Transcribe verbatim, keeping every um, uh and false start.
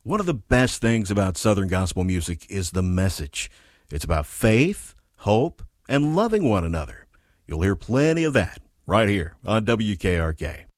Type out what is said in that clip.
One of the best things about Southern gospel music is the message. It's about faith, hope, and loving one another. You'll hear plenty of that right here on W K R K.